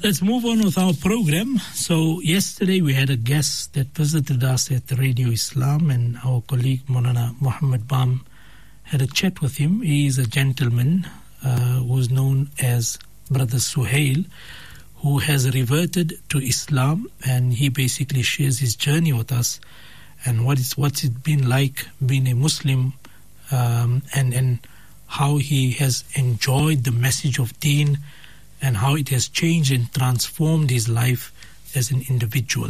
Let's move on with our program. So yesterday we had a guest that visited us at Radio Islam, and our colleague Maulana Muhammad Bam had a chat with him. He is a gentleman who's known as Brother Suhail, who has reverted to Islam, and he basically shares his journey with us and what's it been like being a Muslim, and how he has enjoyed the message of Deen and how it has changed and transformed his life as an individual.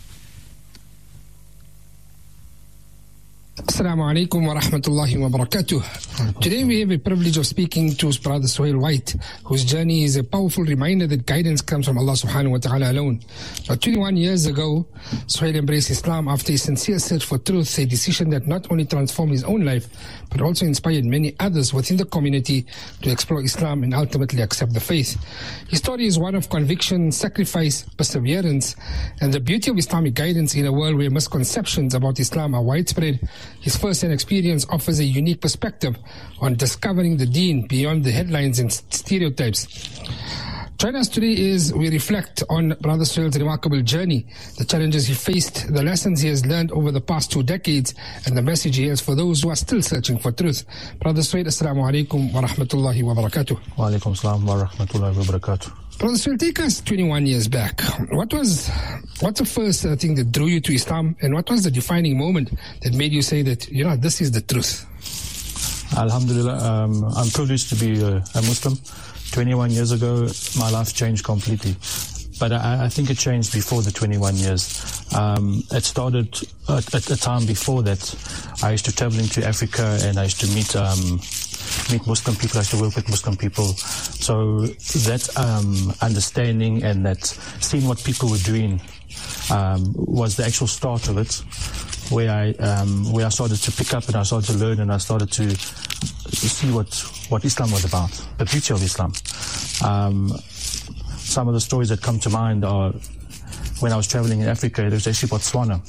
Assalamu alaikum wa rahmatullahi wa barakatuh. Today we have the privilege of speaking to Brother Suhail White, whose journey is a powerful reminder that guidance comes from Allah subhanahu wa ta'ala alone. About 21 years ago, Suhail embraced Islam after a sincere search for truth, a decision that not only transformed his own life, but also inspired many others within the community to explore Islam and ultimately accept the faith. His story is one of conviction, sacrifice, perseverance, and the beauty of Islamic guidance in a world where misconceptions about Islam are widespread. His first-hand experience offers a unique perspective on discovering the Deen beyond the headlines and stereotypes. Join us today as we reflect on Brother Suhail's remarkable journey, the challenges he faced, the lessons he has learned over the past 2 decades, and the message he has for those who are still searching for truth. Brother Suhail, assalamu alaikum wa rahmatullahi wa barakatuh. Wa alaikum salam wa rahmatullahi wa barakatuh. Brother Suhail, take us 21 years back. What's the first thing that drew you to Islam, and what was the defining moment that made you say that, this is the truth? Alhamdulillah, I'm privileged to be a Muslim. 21 years ago, my life changed completely. But I think it changed before the 21 years. It started at a time before that. I used to travel into Africa and I used to meet Muslim people. I used to work with Muslim people. So that understanding and that seeing what people were doing was the actual start of it, where I started to pick up and I started to learn and I started to see what Islam was about, the beauty of Islam. Some of the stories that come to mind are when I was traveling in Africa. It was actually Botswana.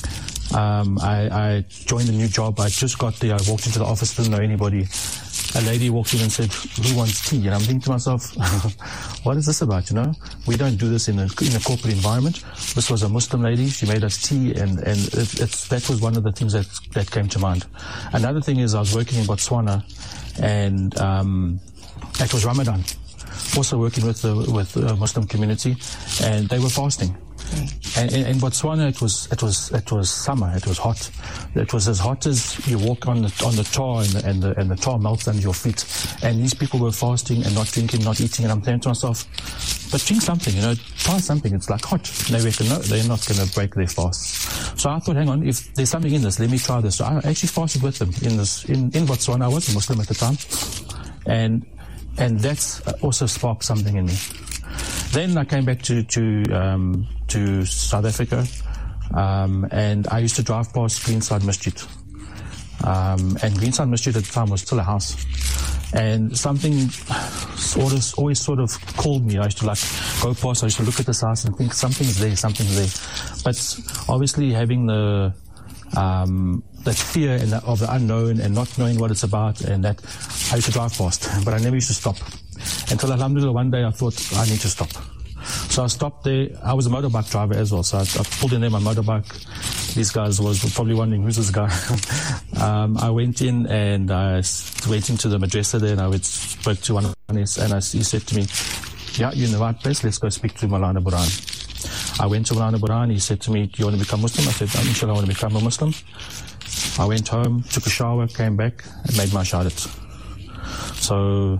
I joined a new job. I just got there. I walked into the office, didn't know anybody. A lady walked in and said, "Who wants tea?" And I'm thinking to myself, what is this about, We don't do this in a corporate environment. This was a Muslim lady. She made us tea, and that was one of the things that came to mind. Another thing is I was working in Botswana, and it was Ramadan. Also working with the Muslim community, and they were fasting. And in Botswana, it was summer. It was hot. It was as hot as you walk on the tar, and the tar melts under your feet. And these people were fasting and not drinking, not eating. And I'm saying to myself, but drink something, try something. It's like hot. They reckon no, they're not going to break their fast. So I thought, hang on, if there's something in this, let me try this. So I actually fasted with them in Botswana. I was a Muslim at the time, and that's also sparked something in me. Then I came back to South Africa, and I used to drive past Greenside Masjid. And Greenside Masjid at the time was still a house. And something always sort of called me. I used to go past, I used to look at this house and think something's there. But obviously having that fear of the unknown and not knowing what it's about, and that I used to drive past, but I never used to stop. Until Alhamdulillah, one day I thought, I need to stop. So I stopped there. I was a motorbike driver as well, so I pulled in there my motorbike. These guys was probably wondering, who's this guy? I went in and I went into the madrasa there, and I spoke to one of them, and he said to me, "Yeah, you're in the right place, let's go speak to Maulana Burhan." I went to Maulana Burhan. He said to me, "Do you want to become Muslim?" I said, "Inshallah, I want to become a Muslim." I went home, took a shower, came back, and made my shahadat. So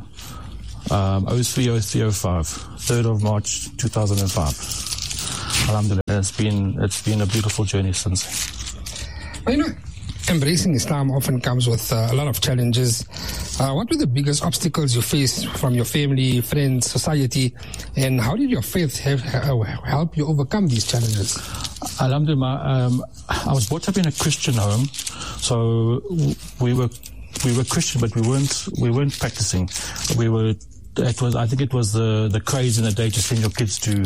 03/05, 3rd of March 2005. Alhamdulillah, it's been a beautiful journey since. Embracing Islam often comes with a lot of challenges. What were the biggest obstacles you faced from your family, friends, society, and how did your faith help you overcome these challenges? Alhamdulillah, I was brought up in a Christian home, so we were Christian, but we weren't practicing. We were I think it was the craze in the day to send your kids to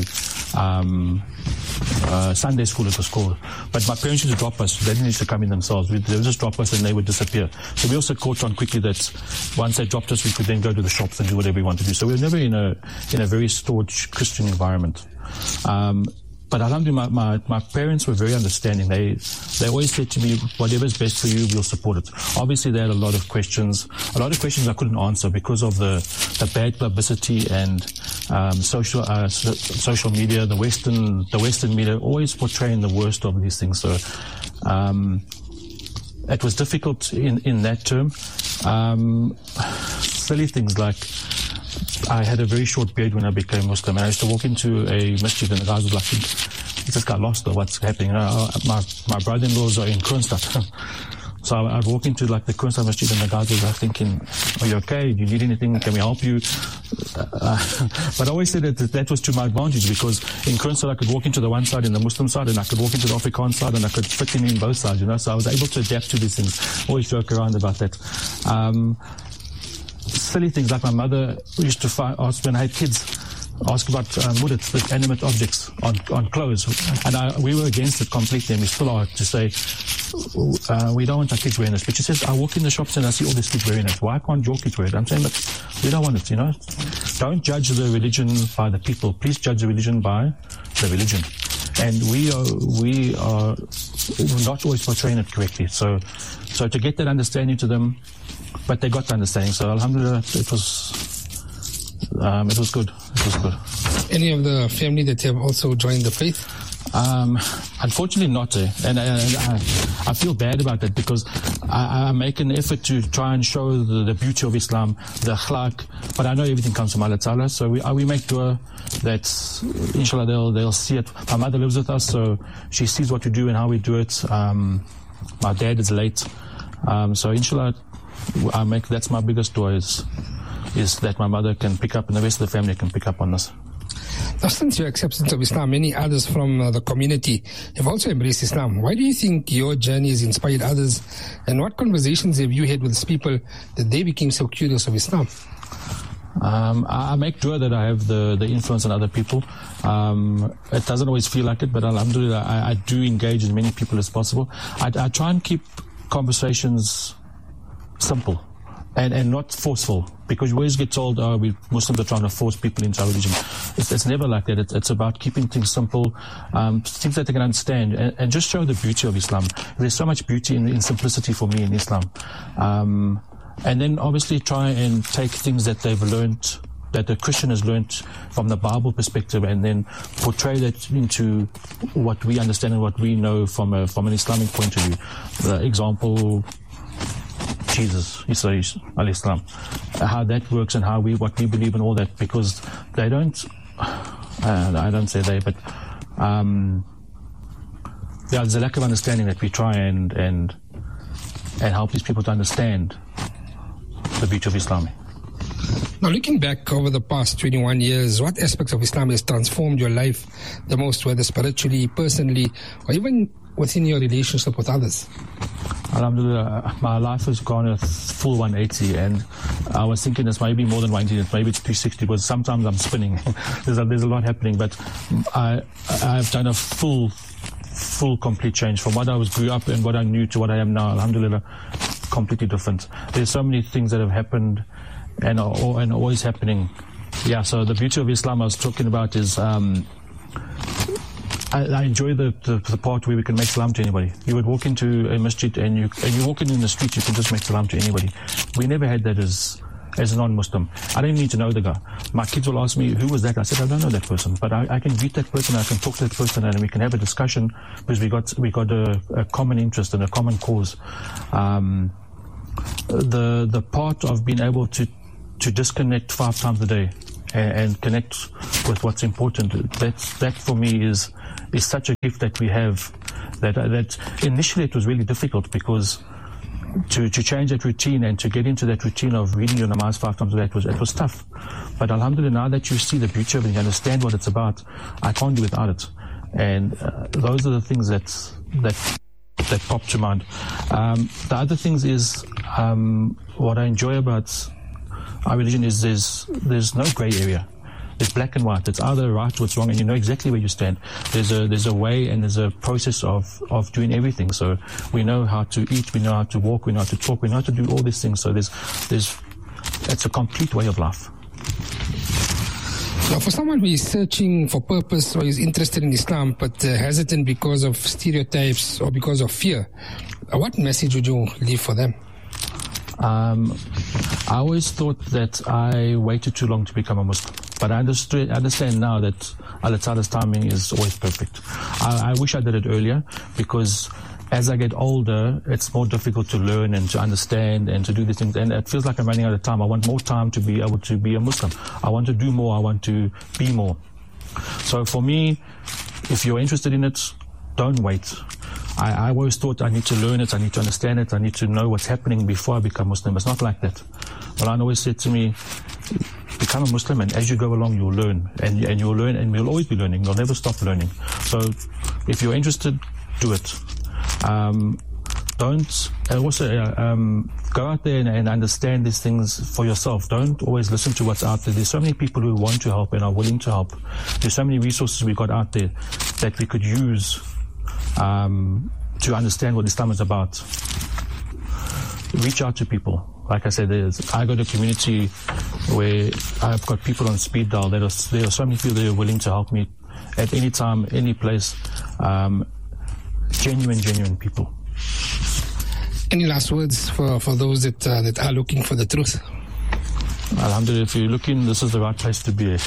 Sunday school, it was called. But my parents used to drop us. They didn't used to come in themselves. They would just drop us and they would disappear. So we also caught on quickly that once they dropped us, we could then go to the shops and do whatever we wanted to do. So we were never in a very staunch Christian environment. But alhamdulillah, my parents were very understanding. They always said to me, whatever's best for you, we'll support it. Obviously, they had a lot of questions I couldn't answer because of the bad publicity and social media, the Western media always portraying the worst of these things. So it was difficult in that term. Silly things like, I had a very short beard when I became Muslim, and I used to walk into a masjid and the guys would like, is this guy lost or what's happening? My brother-in-laws are in Kroonstad. So I'd walk into like the Kroonstad masjid and the guys were like thinking, are you okay? Do you need anything? Can we help you? But I always said that was to my advantage, because in Kroonstad I could walk into the one side, in the Muslim side, and I could walk into the Afrikaans side, and I could fit in both sides, So I was able to adapt to these things. Always joke around about that. Silly things like my mother used to ask when I had kids, ask about mudats, the animate objects on clothes, and we were against it completely, and we still are, to say we don't want our kids wearing this. But she says, I walk in the shops and I see all these kids wearing it. Why can't your kids wear it? I'm saying, but we don't want it. Don't judge the religion by the people. Please judge the religion by the religion. And we are not always portraying it correctly. So to get that understanding to them. But they got the understanding, so alhamdulillah, it was good. It was good. Any of the family that have also joined the faith? Unfortunately not, and I feel bad about that, because I make an effort to try and show the beauty of Islam, the akhlaq, but I know everything comes from Allah Ta'ala, so we make dua that inshallah they'll see it. My mother lives with us, so she sees what we do and how we do it. My dad is late, so inshallah that's my biggest dua, is that my mother can pick up and the rest of the family can pick up on this. Now, since your acceptance of Islam, many others from the community have also embraced Islam. Why do you think your journey has inspired others, and what conversations have you had with these people that they became so curious of Islam? I make dua that I have the influence on other people. It doesn't always feel like it, but alhamdulillah, I do engage as many people as possible. I try and keep conversations simple and not forceful, because you always get told, we Muslims are trying to force people into our religion. It's never like that. It's about keeping things simple, things that they can understand, and just show the beauty of Islam. There's so much beauty in simplicity for me in Islam. And then obviously try and take things that they've learned, that the Christian has learned from the Bible perspective, and then portray that into what we understand and what we know from an Islamic point of view. The example, Jesus, Isa al-Islam, how that works and what we believe in, all that, because they don't, I don't say they, but there's a lack of understanding that we try and help these people to understand the beauty of Islam. Now, looking back over the past 21 years, what aspects of Islam has transformed your life the most, whether spiritually, personally, or even within your relationship with others? Alhamdulillah, my life has gone a full 180, and I was thinking it's maybe more than 180, maybe it's 360, because sometimes I'm spinning. there's a lot happening, but I've done a full complete change from what I grew up and what I knew to what I am now. Alhamdulillah, completely different. There's so many things that have happened and always happening. Yeah, so the beauty of Islam I was talking about is I enjoy the part where we can make salam to anybody. You would walk into a masjid and you walk in the street, you can just make salam to anybody. We never had that as a non-Muslim. I don't need to know the guy. My kids will ask me, who was that? I said, I don't know that person, but I can greet that person, I can talk to that person, and we can have a discussion, because we got a common interest and a common cause. The part of being able to disconnect 5 times a day and connect with what's important, that for me is such a gift that we have, that initially it was really difficult, because to change that routine and to get into that routine of reading your namaz 5 times a day, it was tough. But alhamdulillah, now that you see the beauty of it and you understand what it's about, I can't do without it. And those are the things that pop to mind. The other things is what I enjoy about our religion is there's no grey area. It's black and white. It's either right or it's wrong, and you know exactly where you stand. There's a way and there's a process of doing everything. So we know how to eat, we know how to walk, we know how to talk, we know how to do all these things. So it's a complete way of life. Now, for someone who is searching for purpose or is interested in Islam but hesitant because of stereotypes or because of fear, what message would you leave for them? I always thought that I waited too long to become a Muslim. But I understand now that Allah Ta'ala's timing is always perfect. I wish I did it earlier, because as I get older, it's more difficult to learn and to understand and to do these things. And it feels like I'm running out of time. I want more time to be able to be a Muslim. I want to do more. I want to be more. So for me, if you're interested in it, don't wait. I always thought I need to learn it, I need to understand it, I need to know what's happening before I become Muslim. It's not like that. Maulana always said to me, become a Muslim, and as you go along, you'll learn. And you'll learn, and you'll always be learning. You'll never stop learning. So if you're interested, do it. Go out there and understand these things for yourself. Don't always listen to what's out there. There's so many people who want to help and are willing to help. There's so many resources we've got out there that we could use to understand what Islam is about. Reach out to people. Like I said, I got a community where I've got people on speed dial. There are so many people that are willing to help me at any time, any place. Genuine people. Any last words for those that are looking for the truth? Alhamdulillah, if you're looking, this is the right place to be.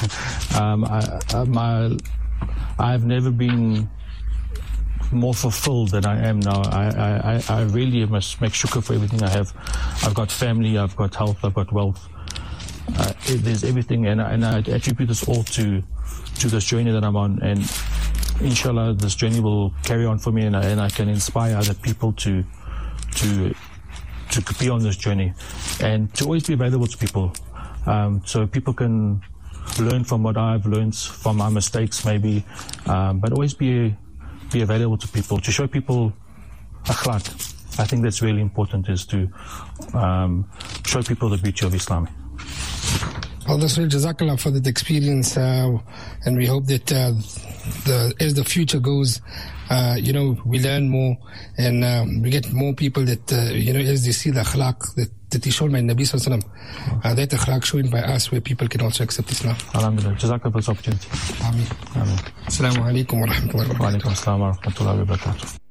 I've never been more fulfilled than I am now. I really must make shukr for everything I have. I've got family, I've got health, I've got wealth. There's everything, and I attribute this all to this journey that I'm on. And inshallah, this journey will carry on for me, and I can inspire other people to be on this journey, and to always be available to people, so people can learn from what I've learned from my mistakes, maybe, but always be available to people, to show people akhlaq. I think that's really important, is to show people the beauty of Islam. Well, Jazakallah for that experience, and we hope that as the future goes, we learn more, and we get more people that, as they see the akhlaq that is shown by Nabi Sallallahu Alaihi Wasallam, that akhlaq shown by us, where people can also accept Islam. Alhamdulillah. Jazakallah for this opportunity. Ameen. Assalamu alaikum wa rahmatullahi wa barakatuh. Wa alaikum assalam wa rahmatullahi wa barakatuh.